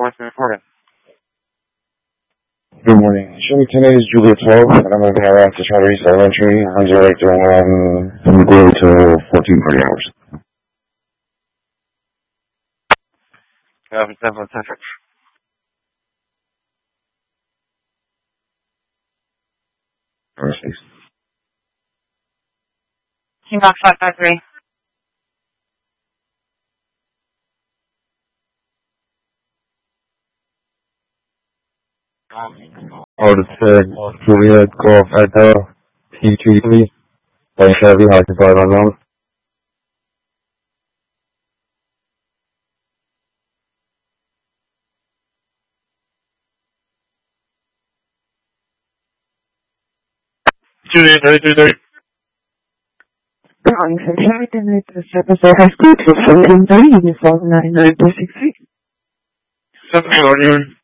4-3 Florida. Good morning. Show me 10 days, Julia 12, and I'm going to power out to Charter East Elementary on 08 from Glow to 14:30 hours. 7 Centric. Box 553. Order to Julia Golf Echo P33 by Chevy occupied unknown. Julia 33. Calling from Sheridan to Stephenson High School to 14:30, uniform 9963. 7 Lord Union.